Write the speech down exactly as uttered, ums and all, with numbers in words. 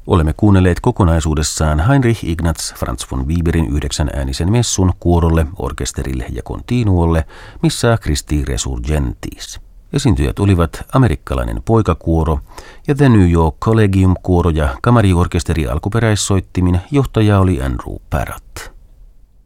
Olemme kuunnelleet kokonaisuudessaan Heinrich Ignaz Franz von Weberin yhdeksän äänisen messun kuorolle, orkesterille ja continuolle, missä Christi Resurgentis. Esiintyjät olivat amerikkalainen poikakuoro ja The New York Collegium kuoro ja kamariorkesteri alkuperäissoittimin. Johtaja oli Andrew Parrott.